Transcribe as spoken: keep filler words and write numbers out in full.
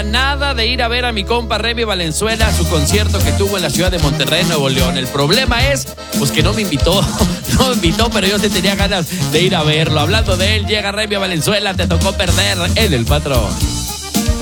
a nada de ir a ver a mi compa Remy Valenzuela a su concierto que tuvo en la ciudad de Monterrey, Nuevo León. El problema es, pues que no me invitó, no me invitó, pero yo sí tenía ganas de ir a verlo. Hablando de él, llega Remy Valenzuela, te tocó perder en El Patrón.